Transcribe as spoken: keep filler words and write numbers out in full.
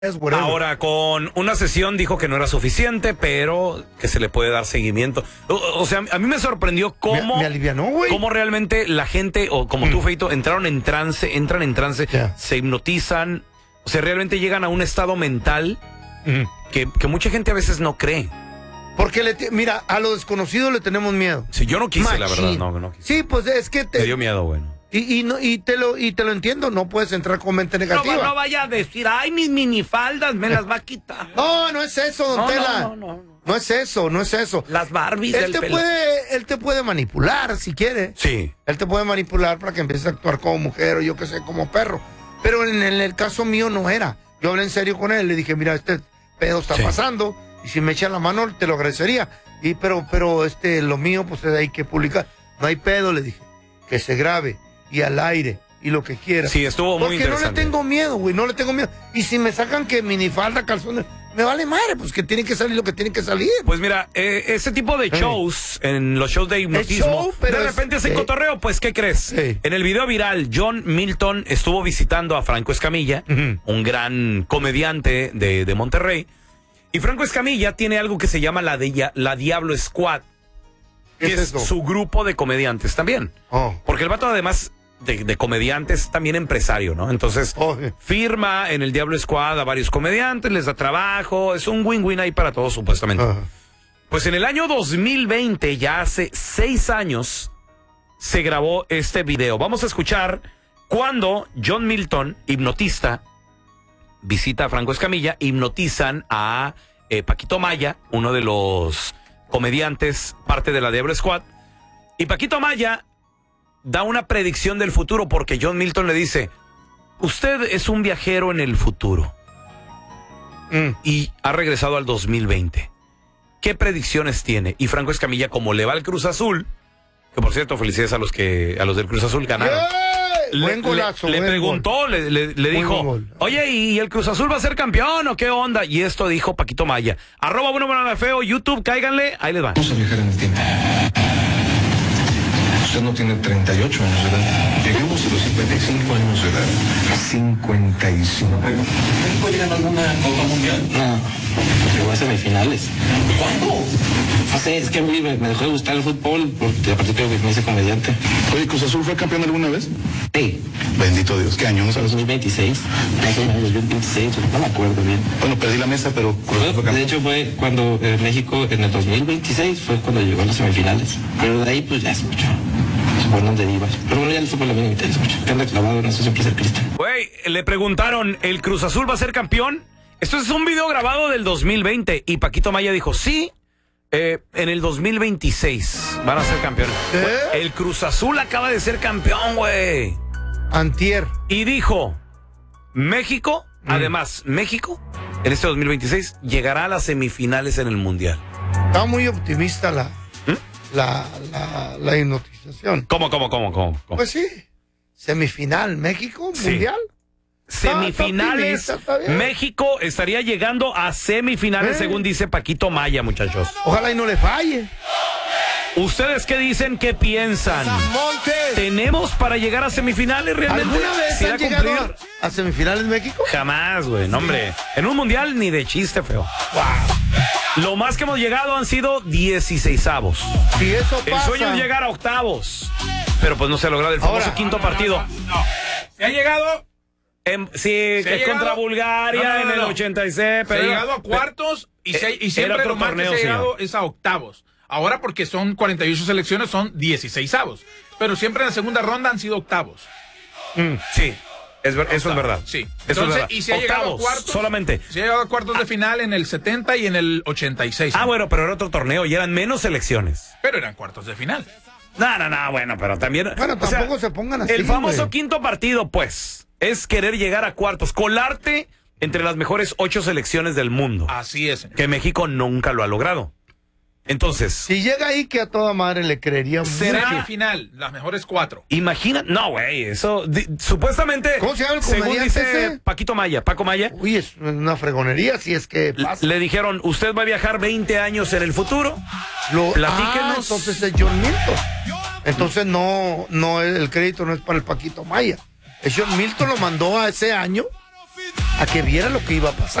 Ahora, con una sesión dijo que no era suficiente, pero que se le puede dar seguimiento. O, o sea, a mí me sorprendió cómo, me, me alivianó, güey. Cómo realmente la gente, o como mm. tú, Feito, entraron en trance, entran en trance, yeah. se hipnotizan, o sea, realmente llegan a un estado mental mm. que, que mucha gente a veces no cree. Porque, le mira, a lo desconocido le tenemos miedo. Sí, yo no quise, Machín. la verdad, no, no quise. Sí, pues es que te... Me dio miedo, bueno. Y, y, no, y, te lo, y te lo entiendo, no puedes entrar con mente negativa. No, no vaya a decir, ay, mis minifaldas me las va a quitar. No, no es eso, don no, Tela. No, no, no, no. No es eso, no es eso. Las Barbies él del te pelo. puede, Él te puede manipular si quiere. Sí. Él te puede manipular para que empieces a actuar como mujer o yo qué sé, como perro. Pero en, en el caso mío no era. Yo hablé en serio con él, le dije, mira, este pedo está sí. pasando y si me echa la mano te lo agradecería. Y pero, pero este, lo mío pues hay que publicar. No hay pedo, le dije. Que se grabe. Y al aire, y lo que quiera. Sí, estuvo muy interesante. Porque no le tengo miedo, güey, no le tengo miedo. Y si me sacan que minifalda, calzones, me vale madre, pues que tiene que salir lo que tiene que salir. Pues mira, eh, ese tipo de shows, hey. en los shows de hipnotismo, show, de repente es, ese hey. cotorreo, pues, ¿qué crees? Hey. En el video viral, John Milton estuvo visitando a Franco Escamilla, uh-huh. un gran comediante de, de Monterrey, y Franco Escamilla tiene algo que se llama la, de, la Diablo Squad, que es, es su grupo de comediantes también. Oh. Porque el vato además... De, de comediantes, también empresario, ¿no? Entonces, oh, yeah. firma en el Diablo Squad a varios comediantes, les da trabajo, es un win-win ahí para todos, supuestamente. Uh-huh. Pues en el año dos mil veinte, ya hace seis años, se grabó este video. Vamos a escuchar cuando John Milton, hipnotista, visita a Franco Escamilla, hipnotizan a eh, Paquito Maya, uno de los comediantes, parte de la Diablo Squad, y Paquito Maya da una predicción del futuro porque John Milton le dice, usted es un viajero en el futuro mm. y ha regresado al dos mil veinte. ¿Qué predicciones tiene? Y Franco Escamilla, como le va al Cruz Azul, que por cierto, felicidades a los que a los del Cruz Azul ganaron. Yeah, le, buen golazo, le, le buen preguntó, gol. le, le, le dijo, oye, ¿y el Cruz Azul va a ser campeón o qué onda? Y esto dijo Paquito Maya. Arroba bueno, bueno, feo, YouTube, cáiganle, ahí les va. Vamos a viajar en el tiempo. Usted no tiene treinta y ocho años de edad. Lleguemos a los cincuenta y cinco años de edad. cincuenta y cinco. ¿México llega a alguna Copa Mundial? No, llegó a semifinales. ¿Cuándo? No sé, es que a mí me, me dejó de gustar el fútbol porque a partir de que me hice comediante. Oye, ¿Cruz Azul fue campeón alguna vez? Sí. Bendito Dios, ¿qué año? ¿No sabes? dos mil veintiséis. Más o menos, dos mil veintiséis, no me acuerdo bien. Bueno, perdí la mesa, pero Cruz Azul fue campeón. De hecho, fue cuando eh, México, en el dos mil veintiséis, fue cuando llegó a las semifinales. Pero de ahí, pues ya es mucho. Por donde ibas. Pero bueno, ya el fútbol a mí me interesa mucho. Que anda clavado, no sé, siempre ser Cristian. Güey, le preguntaron, ¿el Cruz Azul va a ser campeón? Esto es un video grabado del dos mil veinte y Paquito Maya dijo, sí, eh, en el dos mil veintiséis van a ser campeones. ¿Eh? Güey, el Cruz Azul acaba de ser campeón, güey. Antier. Y dijo, México, mm. además, México, en este dos mil veintiséis, llegará a las semifinales en el Mundial. Está muy optimista la... ¿Mm? La, la, la hipnotización. ¿Cómo, cómo, cómo, cómo? cómo? Pues sí. Semifinal, México, sí. Mundial. Semifinales, está, está está México estaría llegando a semifinales, ¿Eh? según dice Paquito Maya, muchachos. Ojalá y no le falle. ¿Ustedes qué dicen? ¿Qué piensan? ¿Tenemos para llegar a semifinales realmente? ¿Alguna vez han llegado a, a semifinales México? Jamás, güey, no, hombre. En un mundial ni de chiste, feo. Wow. Lo más que hemos llegado han sido dieciseisavos. Y eso pasa. El sueño es llegar a octavos. Pero pues no se ha logrado el famoso Ahora, quinto no, no, partido. No, no, no. ¿Se ha llegado? En, sí, que es contra Bulgaria no, no, no, no. en el ochenta y seis. Pero se ha llegado a cuartos y, se, y siempre lo más torneo, que se ha llegado es a octavos. Ahora porque son cuarenta y ocho selecciones, son dieciseisavos. Pero siempre en la segunda ronda han sido octavos. Mm, sí, es ver, eso es verdad. Sí. Eso Entonces, es verdad. y se ha octavos, llegado a cuartos. Solamente. Se ha llegado a cuartos de final en el setenta y en el ochenta y seis. Ah, bueno, pero era otro torneo y eran menos selecciones. Pero eran cuartos de final. No, no, no, bueno, pero también... Bueno, tampoco o sea, se pongan así. El famoso güey. quinto partido, pues, es querer llegar a cuartos, colarte entre las mejores ocho selecciones del mundo. Así es, señor. Que México nunca lo ha logrado. Entonces... Si llega ahí, que a toda madre le creería mucho. Será final, las mejores cuatro. Imagina... No, güey, eso... Di, supuestamente... ¿Cómo se llama el según comediante dice ese? Paquito Maya, Paco Maya. Uy, es una fregonería si es que pasa. Le dijeron, usted va a viajar veinte años en el futuro. Lo, Platíquenos. Ah, entonces es John Milton. Entonces no, no, el crédito no es para el Paquito Maya. El John Milton lo mandó a ese año a que viera lo que iba a pasar.